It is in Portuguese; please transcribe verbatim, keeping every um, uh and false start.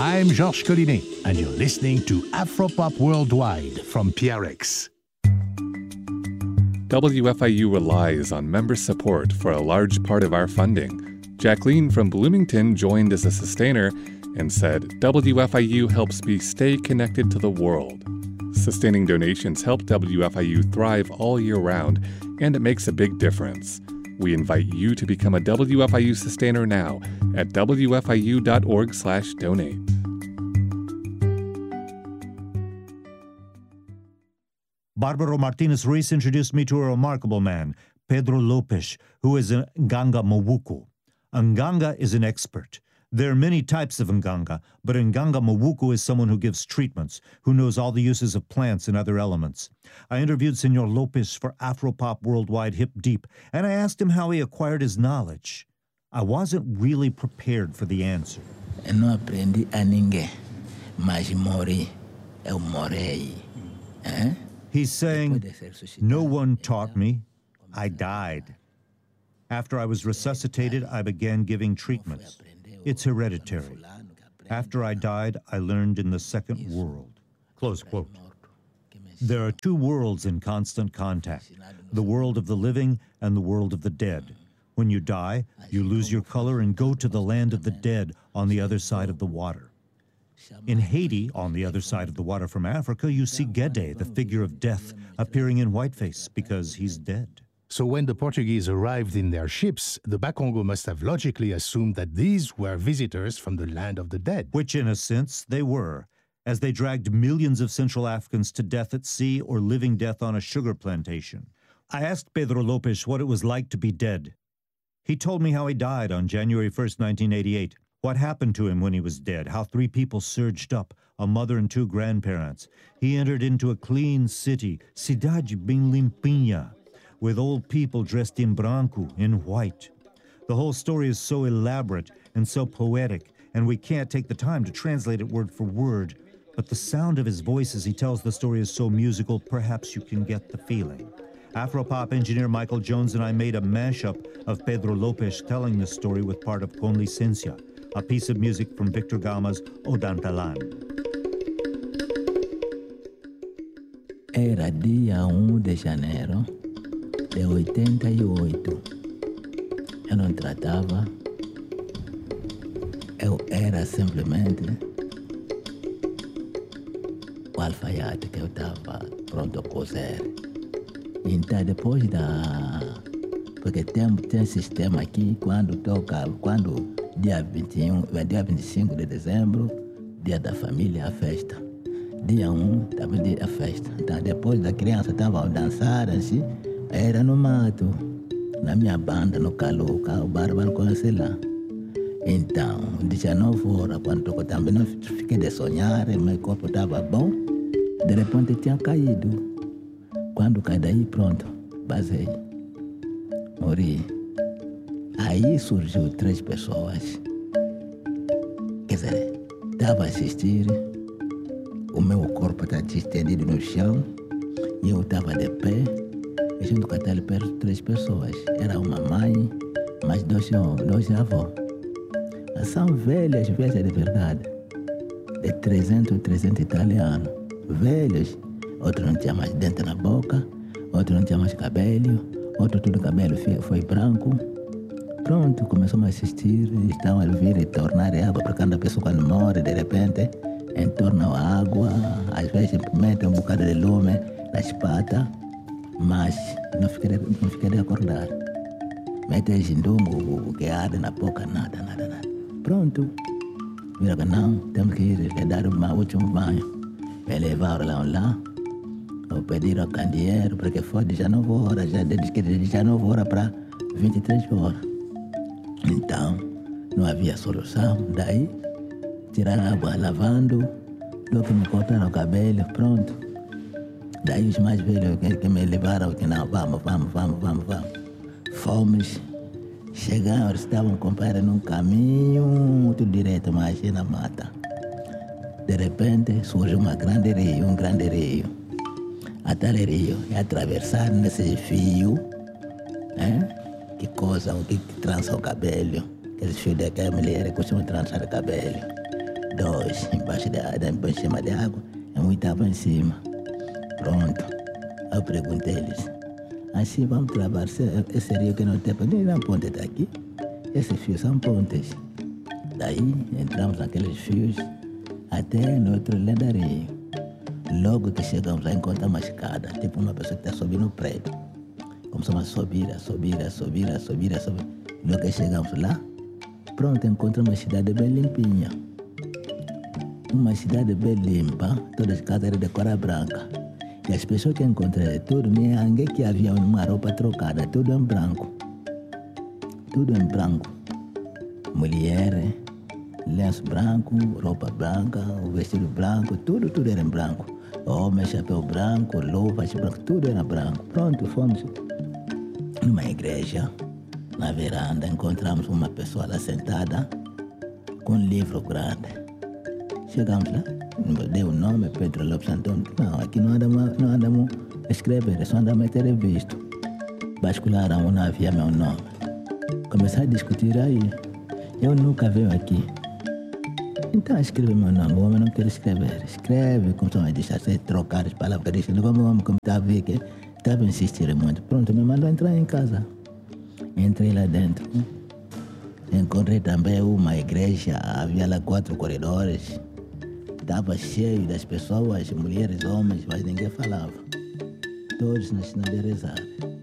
I'm Georges Collinet, and you're listening to Afropop Worldwide from P R X. W F I U relies on member support for a large part of our funding. Jacqueline from Bloomington joined as a sustainer and said, W F I U helps me stay connected to the world. Sustaining donations help W F I U thrive all year round, and it makes a big difference. We invite you to become a W F I U sustainer now at W F I U dot org slash donate. Barbaro Martinez Ruiz introduced me to a remarkable man, Pedro Lopes, who is an Nganga Mawuku. Nganga is an expert. There are many types of Nganga, but Nganga Mawuku is someone who gives treatments, who knows all the uses of plants and other elements. I interviewed Senor Lopes for Afropop Worldwide Hip Deep, and I asked him how he acquired his knowledge. I wasn't really prepared for the answer. No aprendi a ninguém, mas morri, eu morei. Eh? He's saying, no one taught me, I died. After I was resuscitated, I began giving treatments. It's hereditary. After I died, I learned in the second world. Close quote. There are two worlds in constant contact, the world of the living and the world of the dead. When you die, you lose your color and go to the land of the dead on the other side of the water. In Haiti, on the other side of the water from Africa, you see Gede, the figure of death, appearing in whiteface because he's dead. So when the Portuguese arrived in their ships, the Bakongo must have logically assumed that these were visitors from the land of the dead. Which, in a sense, they were, as they dragged millions of Central Africans to death at sea or living death on a sugar plantation. I asked Pedro Lopes what it was like to be dead. He told me how he died on January first, nineteen eighty-eight, what happened to him when he was dead, how three people surged up, a mother and two grandparents. He entered into a clean city, Cidade Bem Limpinha, with old people dressed in branco, in white. The whole story is so elaborate and so poetic, and we can't take the time to translate it word for word, but the sound of his voice as he tells the story is so musical, perhaps you can get the feeling. Afropop engineer Michael Jones and I made a mashup of Pedro Lopes telling this story with part of Con Licencia, a piece of music from Victor Gama's O Dantalan. Era dia um de janeiro de oitenta e oito. Eu não tratava, eu era simplesmente o alfaiate que eu estava pronto a cozer. Então, depois da... Porque tem, tem sistema aqui, quando toca, quando dia vinte e um, dia vinte e cinco de dezembro, dia da família, a festa. Dia um, também dia a festa. Então, depois da criança estava a dançar, assim, era no mato, na minha banda, no Caluca, o Bárbaro conhece lá. Então, dezenove horas, quando tocou também, não fiquei de sonhar, meu corpo estava bom, de repente tinha caído. Quando caí daí, pronto, basei, morri. Aí surgiu três pessoas. Quer dizer, estava a assistir, o meu corpo estava estendido no chão, e eu estava de pé, e junto com aquelas três pessoas. Era uma mãe, mais dois, dois avós. São velhas, velhas de verdade, de trezentos, trezentos italianos, velhos. Outro não tinha mais dente na boca, outro não tinha mais cabelo, outro tudo cabelo foi branco. Pronto, começamos a assistir, estão a vir e tornar água para cada pessoa quando morre, de repente, entornam a água, às vezes metem um bocado de lume nas patas, mas não fiquei, não fiquei de acordar. Metem jindumbo, que arde na boca, nada, nada, nada. Pronto, vira que não, temos que ir dar um último banho. Me levaram lá, lá. Eu pedi ao candeeiro, porque foi de dezenove horas, já de dezenove horas para vinte e três horas. Então, não havia solução. Daí, tiraram a água lavando, logo me cortaram o cabelo, pronto. Daí os mais velhos que, que me levaram, que não, vamos, vamos, vamos, vamos, vamos. Fomos, chegamos, estavam compadre num caminho, tudo direito, mas na mata. De repente, surge uma grande rio, um grande rio. Até o rio, e atravessar nesse fio, né? Que coisa, o que, que trança o cabelo. Esse fio daquela mulher costuma trançar o cabelo. dois embaixo da água, em cima da água, e um estava em cima. Pronto. Eu perguntei-lhes, assim vamos trabalhar, esse rio que não tem para nem na ponte daqui, esses fios são pontes. Daí entramos naqueles fios até no outro lendarinho. Logo que chegamos lá, encontramos uma escada, tipo uma pessoa que está subindo o prédio. Começamos a subir, a subir, a subir, a subir, a subir. Logo que chegamos lá, pronto, encontramos uma cidade bem limpinha. Uma cidade bem limpa, todas as casas eram de cor branca. E as pessoas que encontrei, tudo, ninguém que havia uma roupa trocada, tudo em branco. Tudo em branco. Mulher, lenço branco, roupa branca, o vestido branco, tudo, tudo era em branco. Homem, chapéu branco, luvas branco, tudo era branco. Pronto, fomos numa igreja, na veranda, encontramos uma pessoa lá sentada com um livro grande. Chegamos lá, deu o nome, Pedro Lopes Antônio. Não, aqui não andamos, não andamos a escrever, só andamos a ter visto. Bascularam, não havia meu nome. Começaram a discutir aí. Eu nunca venho aqui. Então escreve meu nome, o homem não quer escrever. Escreve, começou a deixar trocar as palavras. Como o homem como estava a ver que estava a insistir muito. Pronto, me mandou entrar em casa. Entrei lá dentro. Encontrei também uma igreja, havia lá quatro corredores. Estava cheio das pessoas, mulheres, homens, mas ninguém falava. Todos na sinal de rezar.